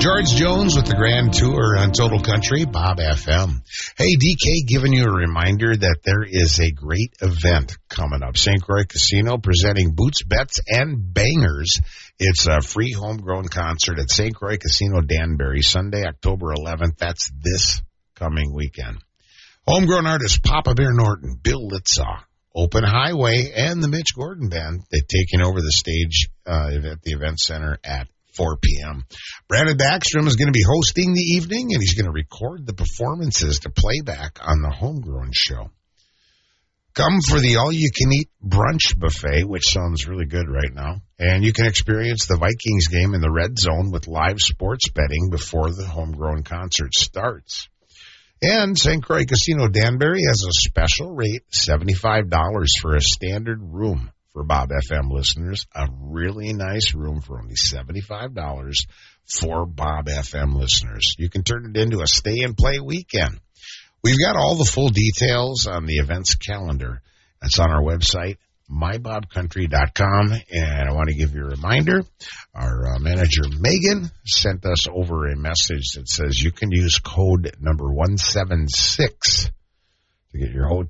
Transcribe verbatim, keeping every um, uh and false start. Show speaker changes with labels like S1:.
S1: George Jones with the Grand Tour on Total Country, Bob F M. Hey, D K, giving you a reminder that there is a great event coming up. Saint Croix Casino presenting Boots, Bets, and Bangers. It's a free homegrown concert at Saint Croix Casino Danbury, Sunday, October eleventh. That's this coming weekend. Homegrown artists Papa Bear Norton, Bill Litzaw, Open Highway, and the Mitch Gordon Band. They're taking over the stage uh, at the event center at four p.m. Brandon Backstrom is going to be hosting the evening, and he's going to record the performances to play back on the Homegrown show. Come for the all-you-can-eat brunch buffet, which sounds really good right now. And you can experience the Vikings game in the Red Zone with live sports betting before the Homegrown concert starts. And Saint Croix Casino Danbury has a special rate, seventy-five dollars for a standard room. For Bob F M listeners, a really nice room for only seventy-five dollars for Bob F M listeners. You can turn it into a stay-and-play weekend. We've got all the full details on the events calendar. That's on our website, my bob country dot com. And I want to give you a reminder, our uh, manager, Megan, sent us over a message that says you can use code number one seven six to get your hotel